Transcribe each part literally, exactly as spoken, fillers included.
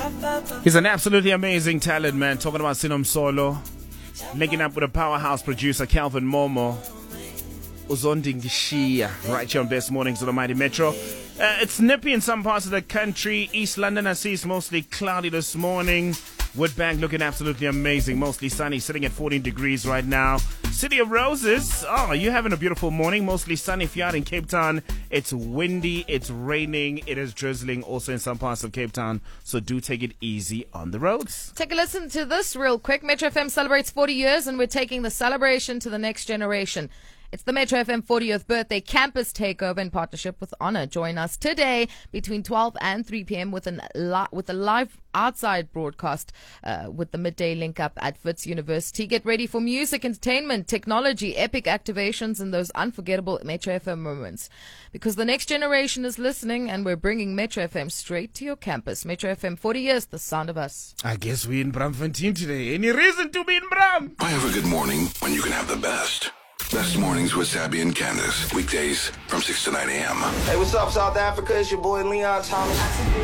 He's an absolutely amazing talent, man. Talking about Sinom Solo, linking up with a powerhouse producer, Calvin Momo. Uzondi Ngishiya, right here on Best Mornings on the Mighty Metro. Uh, it's nippy in some parts of the country. East London, I see, is mostly cloudy this morning. Woodbank looking absolutely amazing. Mostly sunny, sitting at fourteen degrees right now. City of Roses, oh, you're having a beautiful morning. Mostly sunny. If you're out in Cape Town, it's windy, it's raining, it is drizzling also in some parts of Cape Town. So do take it easy on the roads. Take a listen to this real quick. Metro F M celebrates forty years and we're taking the celebration to the next generation. It's the Metro F M fortieth birthday campus takeover in partnership with Honor. Join us today between twelve and three p.m. with an li- with a live outside broadcast uh, with the midday link up at Wits University. Get ready for music, entertainment, technology, epic activations, and those unforgettable Metro F M moments. Because the next generation is listening, and we're bringing Metro F M straight to your campus. Metro F M, forty years, the sound of us. I guess we're in Braamfontein today. Any reason to be in Bram? I have a good morning when you can have the best. Best Mornings with Sabby and Candace. Weekdays from six to nine a.m. Hey, what's up, South Africa? It's your boy Leon Thomas.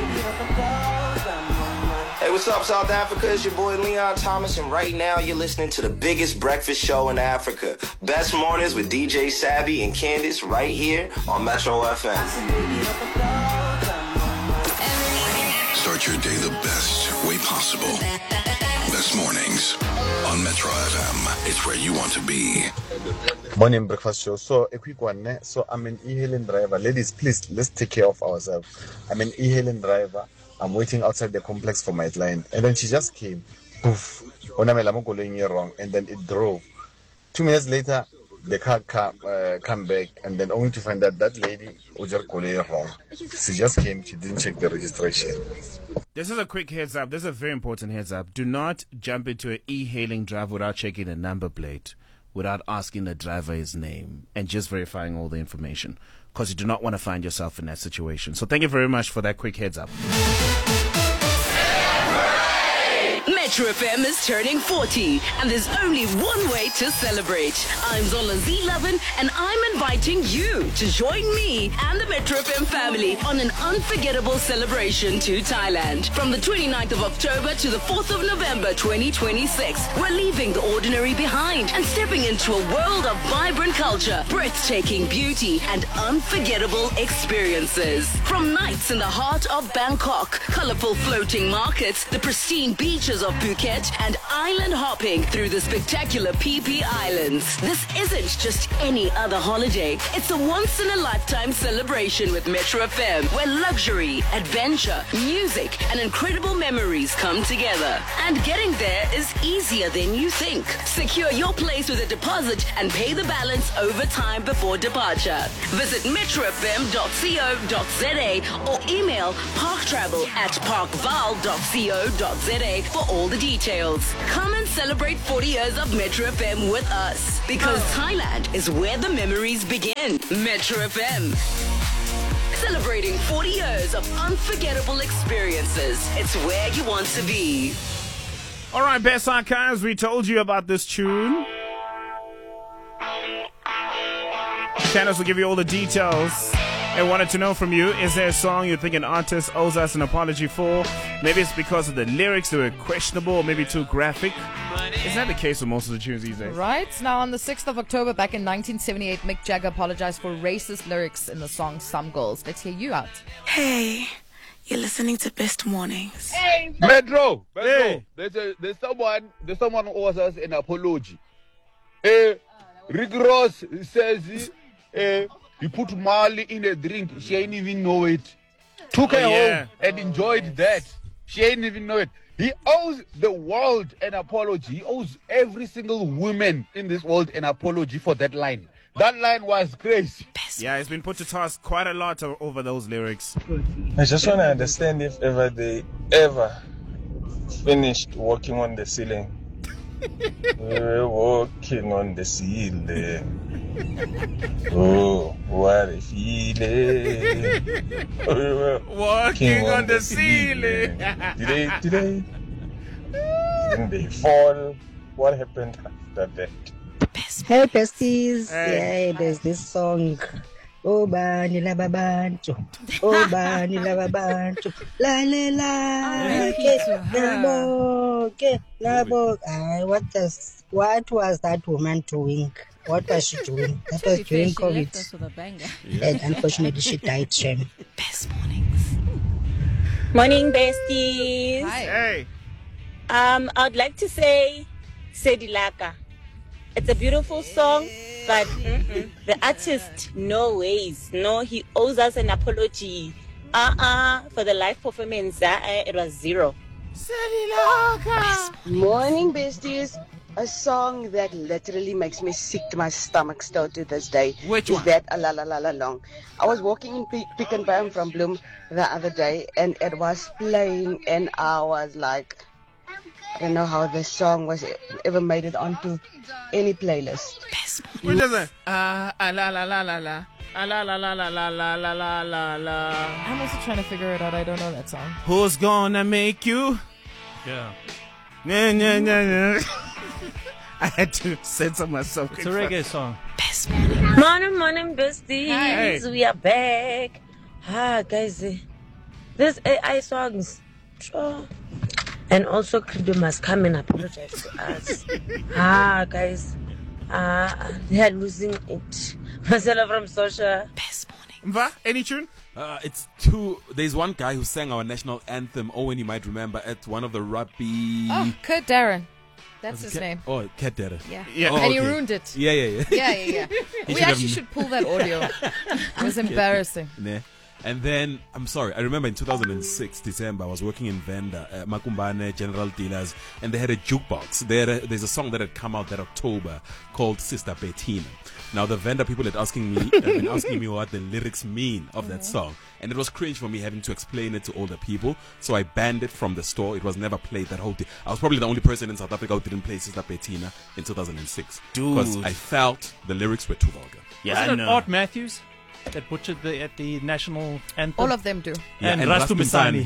Hey, what's up, South Africa? It's your boy Leon Thomas, and right now you're listening to the biggest breakfast show in Africa. Best Mornings with D J Sabby and Candace right here on Metro F M. Start your day the best way possible. Best Mornings on Metro F M. It's where you want to be. Morning breakfast show. So a quick one. Ne? So I'm an e-hailing driver. Ladies, please, let's take care of ourselves. I'm an e-hailing driver. I'm waiting outside the complex for my client. And then she just came. Poof. Wrong. And then it drove. Two minutes later, the car come, uh, come back. And then only to find out that lady was wrong. She just came. She didn't check the registration. This is a quick heads up. This is a very important heads up. Do not jump into an e-hailing drive without checking the number plate, without asking the driver his name, and just verifying all the information, because you do not want to find yourself in that situation. So thank you very much for that quick heads up. Metro F M is turning forty, and there's only one way to celebrate. I'm Zola Z11, and I'm inviting you to join me and the Metro F M family on an unforgettable celebration to Thailand. From the twenty-ninth of October to the fourth of November twenty twenty-six, we're leaving the ordinary behind and stepping into a world of vibrant culture, breathtaking beauty, and unforgettable experiences. From nights in the heart of Bangkok, colorful floating markets, the pristine beaches of Phuket, and island hopping through the spectacular P P Islands. This isn't just any other holiday. It's a once-in-a-lifetime celebration with Metro F M, where luxury, adventure, music, and incredible memories come together. And getting there is easier than you think. Secure your place with a deposit and pay the balance over time before departure. Visit metro f m dot co dot z a or email parktravel at parkval dot co dot z a for all the details. Come and celebrate forty years of Metro F M with us, because Thailand is where the memories begin. Metro F M, celebrating forty years of unforgettable experiences. It's where you want to be. All right, Best Archives, we told you about this tune. Candace will give you all the details. I wanted to know from you, is there a song you think an artist owes us an apology for? Maybe it's because of the lyrics that were questionable or maybe too graphic. Is that the case with most of the tunes these days? Right. Now, on the sixth of October back in nineteen seventy-eight, Mick Jagger apologized for racist lyrics in the song Some Girls. Let's hear you out. Hey, you're listening to Best Mornings. Hey, Metro, Metro. Hey. There's, a, there's someone, there's someone who owes us an apology. Hey, Rick Ross says, hey, he put Marley in a drink. She ain't even know it. Took Oh, her yeah. home and enjoyed that. She ain't even know it. He owes the world an apology. He owes every single woman in this world an apology for that line. That line was crazy. Yeah, it's been put to task quite a lot o- over those lyrics. I just want to understand if ever they ever finished working on the ceiling. We were walking on the ceiling. Oh, what a feeling. We were Walking on the ceiling. Did they, did they, didn't they fall? What happened after that? Hey besties, Hey. yeah, there's this song Oh bani laba bantu, oh bani laba bantu, lalela ke nabo ke nabo. Ah, what does what was that woman doing? What was she doing? That was during She left COVID. us with a banger. And unfortunately, she died. Shame. Best mornings. Morning, besties. Hi. Hey. Um, I'd like to say Sedilaka. It's a beautiful song, but mm-mm, the artist, no ways. No, he owes us an apology. Uh-uh, for the live performance, uh, it was zero. Morning, besties. A song that literally makes me sick to my stomach still to this day. Which is one? that a la la la la long? I was walking in Pick, Pick and Pay from Bloom the other day, and it was playing, and I was like, I don't know how this song was ever made it onto any playlist. What is it? Ah, ah, la la la la la. Ah, la la la la la la la la la la. I'm also trying to figure it out. I don't know that song. Who's gonna make you? Yeah. Nah, nah, nah, nah. I had to censor myself. It's a reggae song. Morning, morning, besties. Hey. We are back. Ah, guys, eh, this A I songs. Sure. And also, Credo must come and apologize to us. Ah, guys, ah, they are losing it. Marcelo from Social. Mva, any tune? Uh, it's two. There's one guy who sang our national anthem. Owen, you might remember at one of the rugby. Oh, Kurt Darren. That's Was it his Kat- name. Oh, Cat Data. Yeah. Yeah. Oh, And he okay. ruined it. Yeah, yeah, yeah. Yeah, yeah, yeah. He We should actually have- should pull that audio. It was embarrassing. Nah. And then, I'm sorry, I remember in two thousand six, December, I was working in Venda, uh, Makumbane General Dealers, and they had a jukebox. They had a, there's a song that had come out that October called Sister Bettina. Now, the Venda people had asking me, had been asking me what the lyrics mean of that song. And it was cringe for me having to explain it to older people. So I banned it from the store. It was never played that whole day. I was probably the only person in South Africa who didn't play Sister Bettina in two thousand six. Dude. Because I felt the lyrics were too vulgar. Yeah, Wasn't I it know. Art Matthews that butchered the at the national anthem? All of them do. Yeah, and and Rastu Rastum Misani.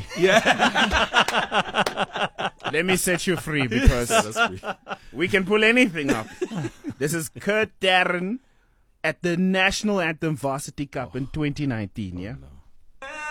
Yeah. Let me set you free because That's free. we can pull anything up. This is Kurt Darren at the National Anthem Varsity Cup in twenty nineteen, yeah?